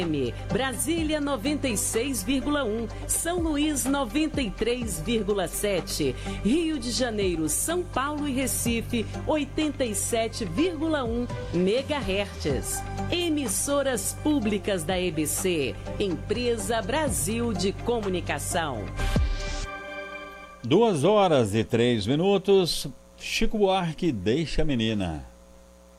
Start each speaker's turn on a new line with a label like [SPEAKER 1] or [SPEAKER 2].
[SPEAKER 1] Brasília 96,1, São Luís 93,7, Rio de Janeiro, São Paulo e Recife 87,1 MHz. Emissoras públicas da EBC, Empresa Brasil de Comunicação.
[SPEAKER 2] 2 horas e 3 minutos. Chico Buarque, Deixa a Menina.